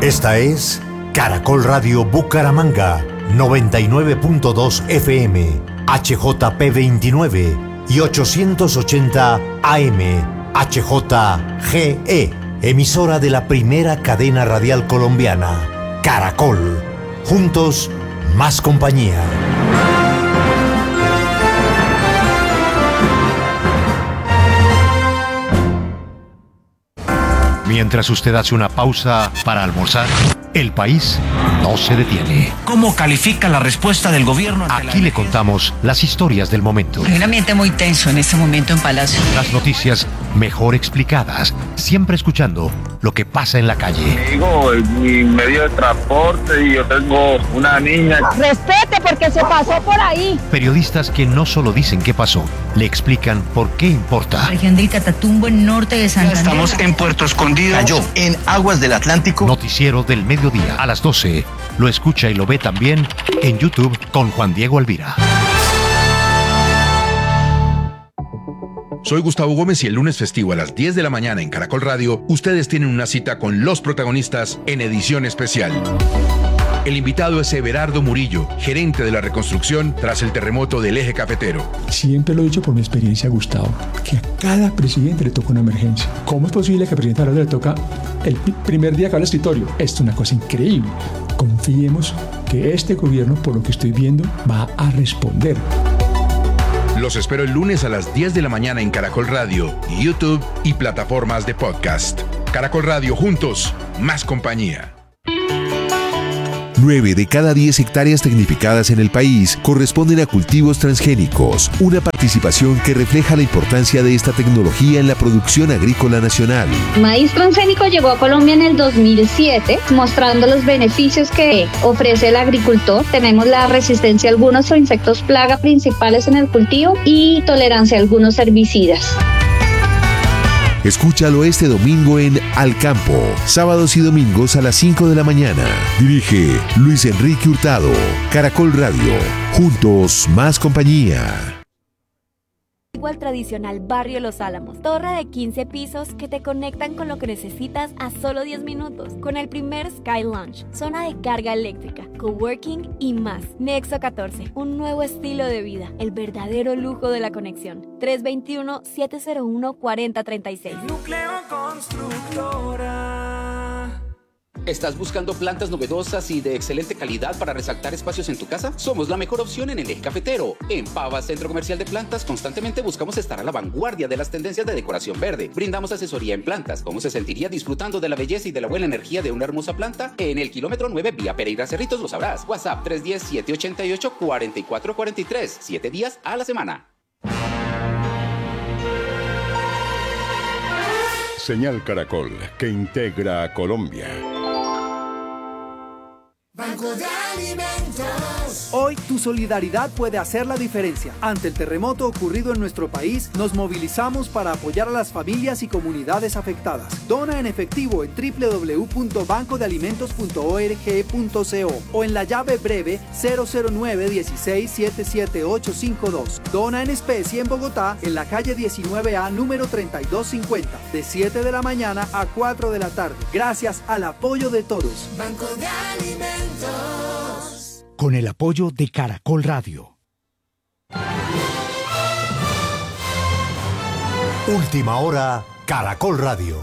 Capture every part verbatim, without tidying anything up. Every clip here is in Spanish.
Esta es Caracol Radio Bucaramanga, noventa y nueve punto dos F M, H J P veintinueve y ochocientos ochenta A M, H J G E, emisora de la primera cadena radial colombiana, Caracol. Juntos, más compañía. Mientras usted hace una pausa para almorzar, el país no se detiene. ¿Cómo califica la respuesta del gobierno? Aquí le contamos las historias del momento. Hay un ambiente muy tenso en este momento en Palacio. Las noticias mejor explicadas, siempre escuchando lo que pasa en la calle. Digo, mi medio de transporte y yo tengo una niña. Respete porque se pasó por ahí. Periodistas que no solo dicen qué pasó, le explican por qué importa. Región del Catatumbo, en norte de Santander. Estamos en Puerto Escondido. Cayó en aguas del Atlántico. Noticiero del mediodía a las doce. Lo escucha y lo ve también en YouTube con Juan Diego Alvira. Soy Gustavo Gómez y el lunes festivo a las diez de la mañana en Caracol Radio, ustedes tienen una cita con los protagonistas en edición especial. El invitado es Everardo Murillo, gerente de la reconstrucción tras el terremoto del eje cafetero. Siempre lo he dicho por mi experiencia, Gustavo, que a cada presidente le toca una emergencia. ¿Cómo es posible que al presidente Araujo le toca el primer día que va al escritorio? Esto es una cosa increíble. Confiemos que este gobierno, por lo que estoy viendo, va a responder. Los espero el lunes a las diez de la mañana en Caracol Radio, YouTube y plataformas de podcast. Caracol Radio, juntos, más compañía. nueve de cada diez hectáreas tecnificadas en el país corresponden a cultivos transgénicos, una participación que refleja la importancia de esta tecnología en la producción agrícola nacional. Maíz transgénico llegó a Colombia en el dos mil siete, mostrando los beneficios que ofrece el agricultor. Tenemos la resistencia a algunos insectos plaga principales en el cultivo y tolerancia a algunos herbicidas. Escúchalo este domingo en Al Campo, sábados y domingos a las cinco de la mañana. Dirige Luis Enrique Hurtado. Caracol Radio. Juntos, más compañía. Al tradicional barrio Los Álamos, torre de quince pisos que te conectan con lo que necesitas a solo diez minutos, con el primer Sky Lounge, zona de carga eléctrica, coworking y más. Nexo catorce, un nuevo estilo de vida, el verdadero lujo de la conexión. tres dos uno, siete cero uno, cuatro cero tres seis. Núcleo Constructora. ¿Estás buscando plantas novedosas y de excelente calidad para resaltar espacios en tu casa? Somos la mejor opción en el eje cafetero. En Pava, Centro Comercial de Plantas, constantemente buscamos estar a la vanguardia de las tendencias de decoración verde. Brindamos asesoría en plantas. ¿Cómo se sentiría disfrutando de la belleza y de la buena energía de una hermosa planta? En el kilómetro nueve, vía Pereira Cerritos, lo sabrás. WhatsApp tres uno cero, siete ocho ocho, cuatro cuatro cuatro tres. Siete días a la semana. Señal Caracol, que integra a Colombia. Banco de Alimentos. Hoy tu solidaridad puede hacer la diferencia. Ante el terremoto ocurrido en nuestro país, nos movilizamos para apoyar a las familias y comunidades afectadas. Dona en efectivo en doble u doble u doble u punto banco de alimentos punto org punto co o en la llave breve cero cero nueve, dieciséis, setenta y siete, ochocientos cincuenta y dos. Dona en especie en Bogotá, en la calle diecinueve A, número treinta y dos cincuenta, de siete de la mañana a cuatro de la tarde. Gracias al apoyo de todos. Banco de Alimentos. Con el apoyo de Caracol Radio. Última hora, Caracol Radio.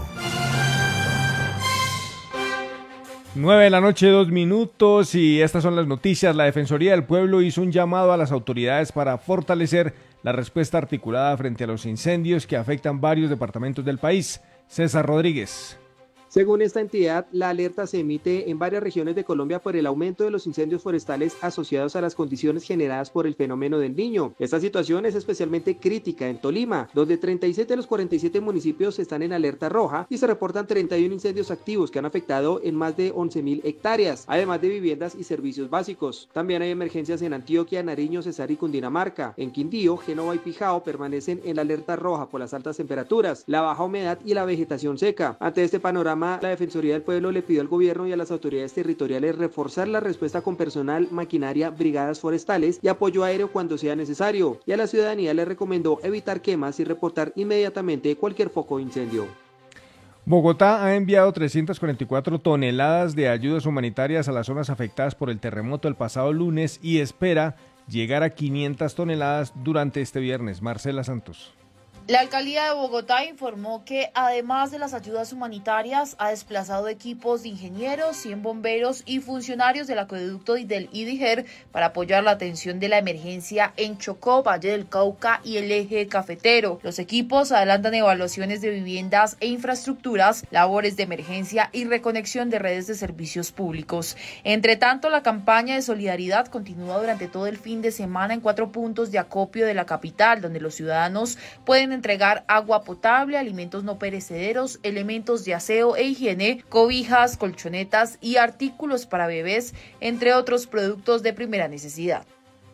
nueve de la noche, dos minutos, y estas son las noticias. La Defensoría del Pueblo hizo un llamado a las autoridades para fortalecer la respuesta articulada frente a los incendios que afectan varios departamentos del país. César Rodríguez. Según esta entidad, la alerta se emite en varias regiones de Colombia por el aumento de los incendios forestales asociados a las condiciones generadas por el fenómeno del Niño. Esta situación es especialmente crítica en Tolima, donde treinta y siete de los cuarenta y siete municipios están en alerta roja y se reportan treinta y uno incendios activos que han afectado en más de once mil hectáreas, además de viviendas y servicios básicos. También hay emergencias en Antioquia, Nariño, Cesar y Cundinamarca. En Quindío, Génova y Pijao permanecen en la alerta roja por las altas temperaturas, la baja humedad y la vegetación seca. Ante este panorama, la Defensoría del Pueblo le pidió al gobierno y a las autoridades territoriales reforzar la respuesta con personal, maquinaria, brigadas forestales y apoyo aéreo cuando sea necesario. Y a la ciudadanía le recomendó evitar quemas y reportar inmediatamente cualquier foco de incendio. Bogotá ha enviado trescientas cuarenta y cuatro toneladas de ayudas humanitarias a las zonas afectadas por el terremoto el pasado lunes y espera llegar a quinientas toneladas durante este viernes. Marcela Santos. La alcaldía de Bogotá informó que además de las ayudas humanitarias ha desplazado equipos de ingenieros, cien bomberos y funcionarios del acueducto y del IDIGER para apoyar la atención de la emergencia en Chocó, Valle del Cauca y el eje cafetero. Los equipos adelantan evaluaciones de viviendas e infraestructuras, labores de emergencia y reconexión de redes de servicios públicos. Entre tanto, la campaña de solidaridad continúa durante todo el fin de semana en cuatro puntos de acopio de la capital, donde los ciudadanos pueden entregar agua potable, alimentos no perecederos, elementos de aseo e higiene, cobijas, colchonetas y artículos para bebés, entre otros productos de primera necesidad.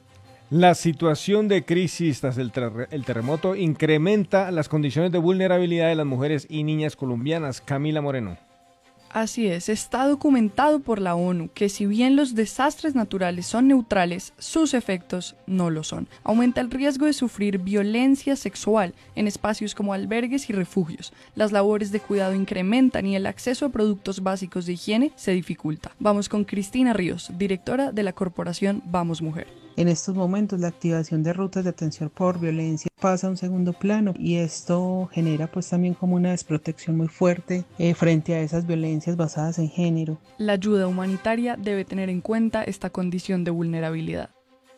La situación de crisis tras el, ter- el terremoto incrementa las condiciones de vulnerabilidad de las mujeres y niñas colombianas. Camila Moreno. Así es, está documentado por la ONU que si bien los desastres naturales son neutrales, sus efectos no lo son. Aumenta el riesgo de sufrir violencia sexual en espacios como albergues y refugios. Las labores de cuidado incrementan y el acceso a productos básicos de higiene se dificulta. Vamos con Cristina Ríos, directora de la corporación Vamos Mujer. En estos momentos la activación de rutas de atención por violencia pasa a un segundo plano y esto genera pues también como una desprotección muy fuerte eh, frente a esas violencias basadas en género. La ayuda humanitaria debe tener en cuenta esta condición de vulnerabilidad.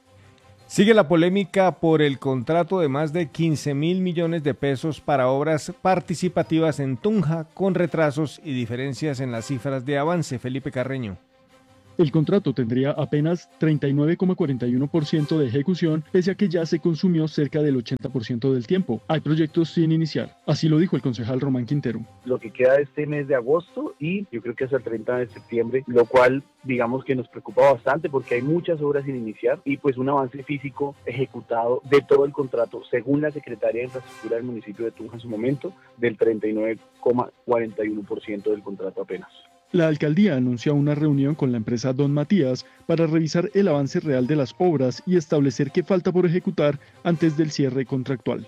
Sigue la polémica por el contrato de más de quince mil millones de pesos para obras participativas en Tunja, con retrasos y diferencias en las cifras de avance. Felipe Carreño. El contrato tendría apenas treinta y nueve coma cuarenta y uno por ciento de ejecución, pese a que ya se consumió cerca del ochenta por ciento del tiempo. Hay proyectos sin iniciar. Así lo dijo el concejal Román Quintero. Lo que queda de este mes de agosto y yo creo que hasta el treinta de septiembre, lo cual digamos que nos preocupa bastante porque hay muchas obras sin iniciar y pues un avance físico ejecutado de todo el contrato, según la Secretaría de Infraestructura del municipio de Tunja en su momento, del treinta y nueve coma cuarenta y uno por ciento del contrato apenas. La alcaldía anunció una reunión con la empresa Don Matías para revisar el avance real de las obras y establecer qué falta por ejecutar antes del cierre contractual.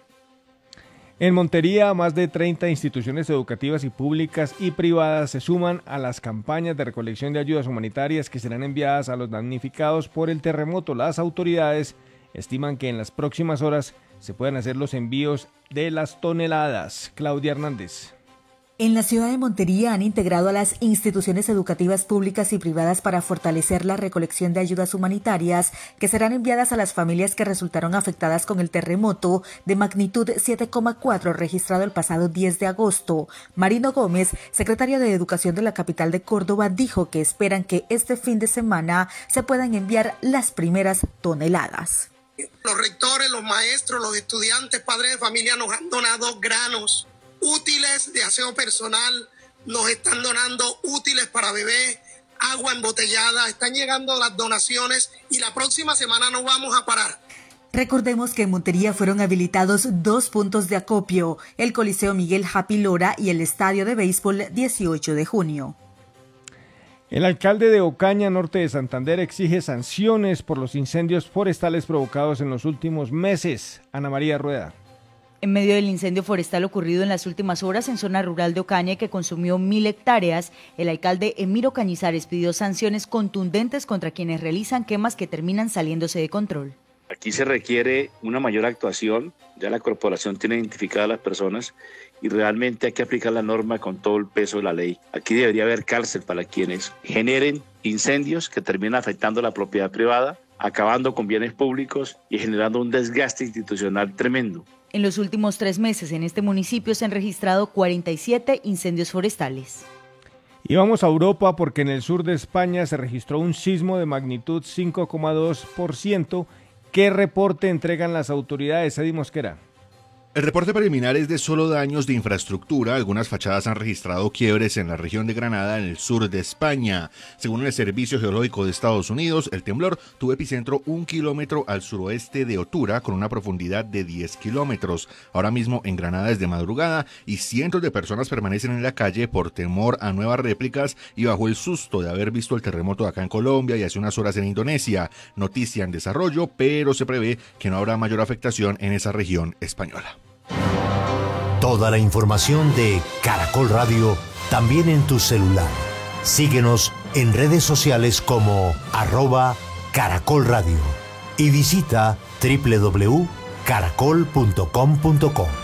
En Montería, más de treinta instituciones educativas y públicas y privadas se suman a las campañas de recolección de ayudas humanitarias que serán enviadas a los damnificados por el terremoto. Las autoridades estiman que en las próximas horas se puedan hacer los envíos de las toneladas. Claudia Hernández. En la ciudad de Montería han integrado a las instituciones educativas públicas y privadas para fortalecer la recolección de ayudas humanitarias que serán enviadas a las familias que resultaron afectadas con el terremoto de magnitud siete coma cuatro registrado el pasado diez de agosto. Marino Gómez, secretario de Educación de la capital de Córdoba, dijo que esperan que este fin de semana se puedan enviar las primeras toneladas. Los rectores, los maestros, los estudiantes, padres de familia nos han donado granos, útiles de aseo personal, nos están donando útiles para bebés, agua embotellada, están llegando las donaciones y la próxima semana no vamos a parar. Recordemos que en Montería fueron habilitados dos puntos de acopio, el Coliseo Miguel Happy Lora y el Estadio de Béisbol dieciocho de junio. El alcalde de Ocaña, norte de Santander, exige sanciones por los incendios forestales provocados en los últimos meses. Ana María Rueda. En medio del incendio forestal ocurrido en las últimas horas en zona rural de Ocaña que consumió mil hectáreas, el alcalde Emiro Cañizares pidió sanciones contundentes contra quienes realizan quemas que terminan saliéndose de control. Aquí se requiere una mayor actuación, ya la corporación tiene identificadas a las personas y realmente hay que aplicar la norma con todo el peso de la ley. Aquí debería haber cárcel para quienes generen incendios que terminan afectando la propiedad privada, acabando con bienes públicos y generando un desgaste institucional tremendo. En los últimos tres meses en este municipio se han registrado cuarenta y siete incendios forestales. Y vamos a Europa porque en el sur de España se registró un sismo de magnitud cinco coma dos por ciento. ¿Qué reporte entregan las autoridades? Eddie Mosquera. El reporte preliminar es de solo daños de infraestructura. Algunas fachadas han registrado quiebres en la región de Granada, en el sur de España. Según el Servicio Geológico de Estados Unidos, el temblor tuvo epicentro un kilómetro al suroeste de Otura, con una profundidad de diez kilómetros. Ahora mismo en Granada es de madrugada y cientos de personas permanecen en la calle por temor a nuevas réplicas y bajo el susto de haber visto el terremoto acá en Colombia y hace unas horas en Indonesia. Noticia en desarrollo, pero se prevé que no habrá mayor afectación en esa región española. Toda la información de Caracol Radio también en tu celular. Síguenos en redes sociales como arroba Caracol Radio y visita doble u doble u doble u punto caracol punto com punto co.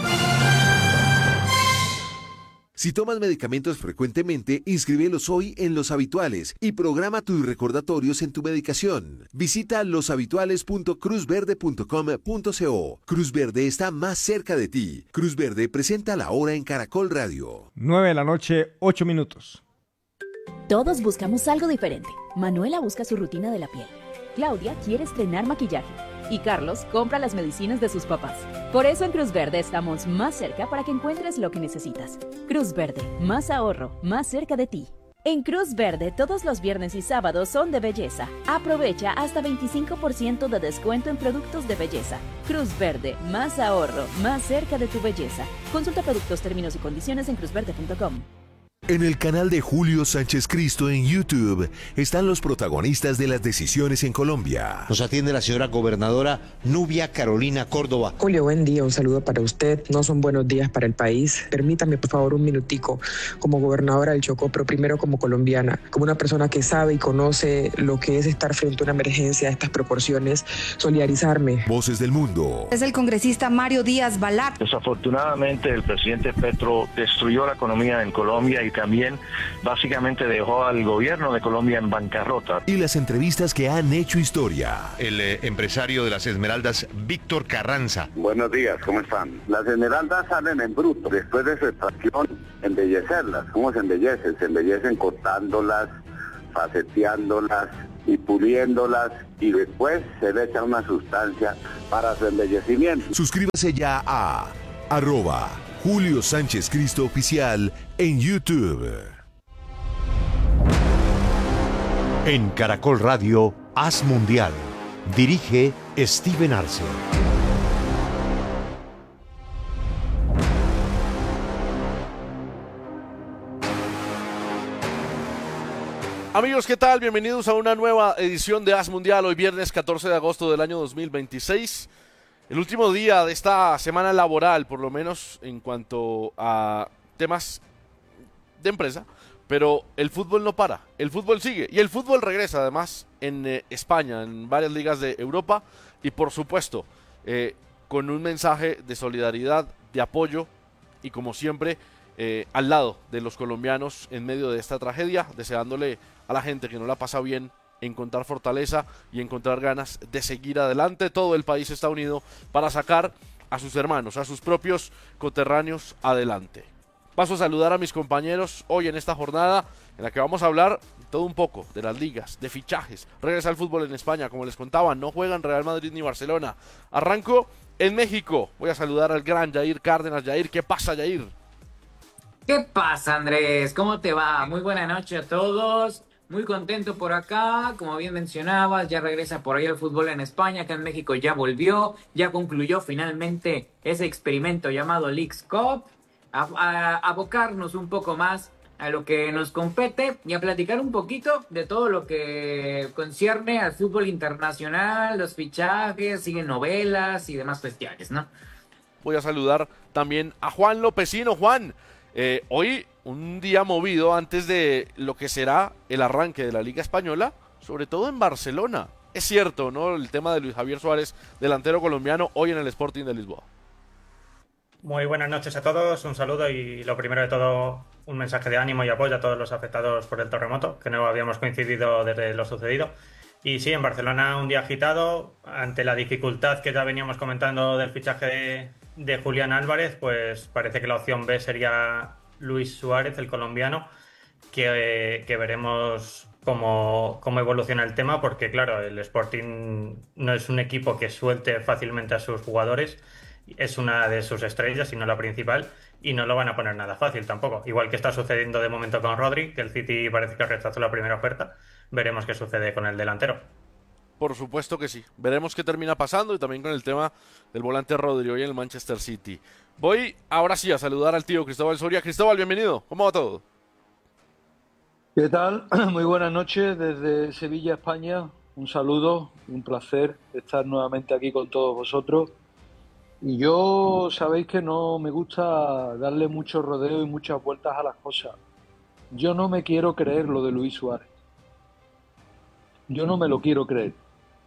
Si tomas medicamentos frecuentemente, inscríbelos hoy en Los Habituales y programa tus recordatorios en tu medicación. Visita los habituales punto cruz verde punto com punto co. Cruz Verde está más cerca de ti. Cruz Verde presenta la hora en Caracol Radio. nueve de la noche, ocho minutos. Todos buscamos algo diferente. Manuela busca su rutina de la piel. Claudia quiere estrenar maquillaje. Y Carlos compra las medicinas de sus papás. Por eso en Cruz Verde estamos más cerca para que encuentres lo que necesitas. Cruz Verde, más ahorro, más cerca de ti. En Cruz Verde, todos los viernes y sábados son de belleza. Aprovecha hasta veinticinco por ciento de descuento en productos de belleza. Cruz Verde, más ahorro, más cerca de tu belleza. Consulta productos, términos y condiciones en cruz verde punto com. En el canal de Julio Sánchez Cristo en YouTube están los protagonistas de las decisiones en Colombia. Nos atiende la señora gobernadora Nubia Carolina Córdoba. Julio, buen día, un saludo para usted. No son buenos días para el país. Permítame, por favor, un minutico como gobernadora del Chocó, pero primero como colombiana, como una persona que sabe y conoce lo que es estar frente a una emergencia de estas proporciones, solidarizarme. Voces del mundo. Es el congresista Mario Díaz Balart. Desafortunadamente, el presidente Petro destruyó la economía en Colombia y también básicamente dejó al gobierno de Colombia en bancarrota. Y las entrevistas que han hecho historia. El eh, empresario de las Esmeraldas, Víctor Carranza. Buenos días, ¿cómo están? Las Esmeraldas salen en bruto, después de su extracción, embellecerlas. ¿Cómo se embellecen? Se embellecen cortándolas, faceteándolas y puliéndolas, y después se le echa una sustancia para su embellecimiento. Suscríbase ya a arroba Julio Sánchez Cristo Oficial en YouTube. En Caracol Radio, Haz Mundial. Dirige Steven Arce. Amigos, ¿qué tal? Bienvenidos a una nueva edición de Haz Mundial, hoy viernes catorce de agosto del año dos mil veintiséis. El último día de esta semana laboral, por lo menos en cuanto a temas de empresa, pero el fútbol no para, el fútbol sigue y el fútbol regresa además en eh, España, en varias ligas de Europa y por supuesto eh, con un mensaje de solidaridad, de apoyo y como siempre eh, al lado de los colombianos en medio de esta tragedia, deseándole a la gente que no la pasa bien encontrar fortaleza y encontrar ganas de seguir adelante. Todo el país está unido para sacar a sus hermanos, a sus propios coterráneos adelante. Paso a saludar a mis compañeros hoy en esta jornada en la que vamos a hablar todo un poco de las ligas, de fichajes. Regresa el fútbol en España, como les contaba, no juegan Real Madrid ni Barcelona. Arranco en México. Voy a saludar al gran Yair Cárdenas. Yair, ¿qué pasa, Yair? ¿Qué pasa, Andrés? ¿Cómo te va? Muy buena noche a todos. Muy contento por acá, como bien mencionabas, ya regresa por ahí el fútbol en España, acá en México ya volvió, ya concluyó finalmente ese experimento llamado Leagues Cup, a, a, a abocarnos un poco más a lo que nos compete y a platicar un poquito de todo lo que concierne al fútbol internacional, los fichajes, siguen novelas y demás cuestiones, ¿no? Voy a saludar también a Juan Lopecino. Juan, eh, hoy un día movido antes de lo que será el arranque de la Liga Española, sobre todo en Barcelona. Es cierto, ¿no? El tema de Luis Javier Suárez, delantero colombiano, hoy en el Sporting de Lisboa. Muy buenas noches a todos, un saludo y lo primero de todo, un mensaje de ánimo y apoyo a todos los afectados por el terremoto, que no habíamos coincidido desde lo sucedido. Y sí, en Barcelona un día agitado, ante la dificultad que ya veníamos comentando del fichaje de, de Julián Álvarez, pues parece que la opción B sería Luis Suárez, el colombiano, que, que veremos cómo, cómo evoluciona el tema, porque claro, el Sporting no es un equipo que suelte fácilmente a sus jugadores, es una de sus estrellas y no la principal, y no lo van a poner nada fácil tampoco. Igual que está sucediendo de momento con Rodri, que el City parece que rechazó la primera oferta, veremos qué sucede con el delantero. Por supuesto que sí. Veremos qué termina pasando y también con el tema del volante Rodri hoy en el Manchester City. Voy ahora sí a saludar al tío Cristóbal Soria. Cristóbal, bienvenido. ¿Cómo va todo? ¿Qué tal? Muy buenas noches desde Sevilla, España. Un saludo, un placer estar nuevamente aquí con todos vosotros. Y yo sabéis que no me gusta darle mucho rodeo y muchas vueltas a las cosas. Yo no me quiero creer lo de Luis Suárez. Yo no me lo quiero creer.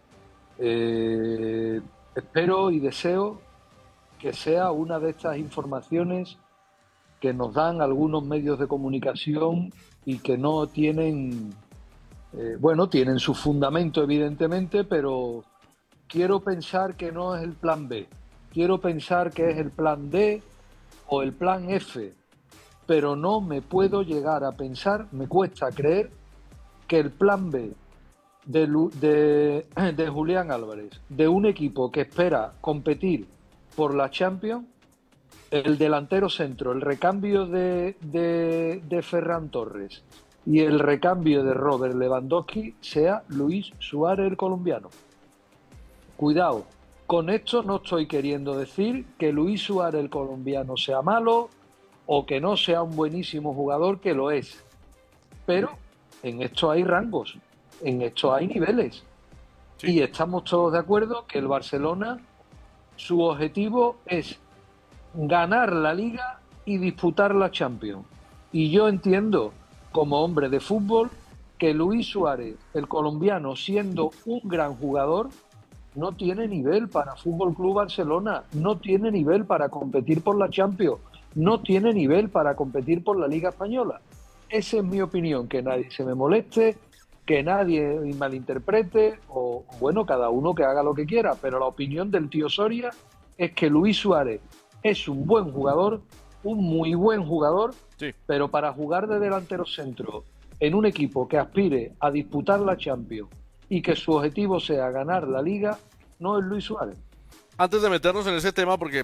Eh, espero y deseo que sea una de estas informaciones que nos dan algunos medios de comunicación y que no tienen, eh, bueno, tienen su fundamento evidentemente, pero quiero pensar que no es el plan B. Quiero pensar que es el plan D o el plan F, pero no me puedo llegar a pensar, me cuesta creer que el plan B de, de, de Julián Álvarez, de un equipo que espera competir por la Champions, el delantero centro, el recambio de, de, de Ferran Torres y el recambio de Robert Lewandowski sea Luis Suárez, el colombiano. Cuidado. Con esto no estoy queriendo decir que Luis Suárez, el colombiano, sea malo o que no sea un buenísimo jugador, que lo es. Pero en esto hay rangos, en esto hay niveles. Sí. Y estamos todos de acuerdo que el Barcelona, su objetivo es ganar la Liga y disputar la Champions. Y yo entiendo, como hombre de fútbol, que Luis Suárez, el colombiano, siendo un gran jugador, no tiene nivel para Fútbol Club Barcelona, no tiene nivel para competir por la Champions, no tiene nivel para competir por la Liga Española. Esa es mi opinión, que nadie se me moleste, que nadie malinterprete, o bueno, cada uno que haga lo que quiera, pero la opinión del tío Soria es que Luis Suárez es un buen jugador, un muy buen jugador, sí. Pero para jugar de delantero centro en un equipo que aspire a disputar la Champions y que su objetivo sea ganar la Liga, no es Luis Suárez. Antes de meternos en ese tema, porque